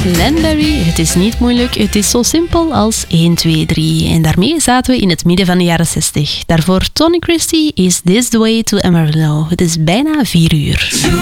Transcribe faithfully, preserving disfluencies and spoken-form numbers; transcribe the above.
Landberry, het is niet moeilijk, het is zo simpel als één, twee, drie. En daarmee zaten we in het midden van de jaren zestig. Daarvoor Tony Christie is This the Way to Amarillo. Het is bijna vier uur.